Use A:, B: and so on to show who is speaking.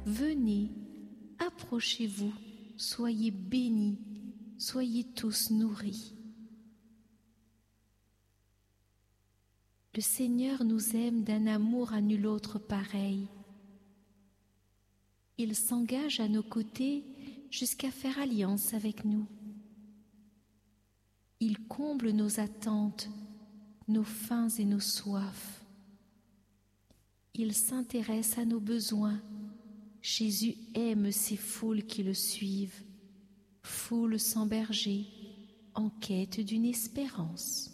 A: venez, approchez-vous, soyez bénis, soyez tous nourris. Le Seigneur nous aime d'un amour à nul autre pareil. Il s'engage à nos côtés jusqu'à faire alliance avec nous. Il comble nos attentes, nos faims et nos soifs. Il s'intéresse à nos besoins. Jésus aime ces foules qui le suivent, foules sans berger, en quête d'une espérance.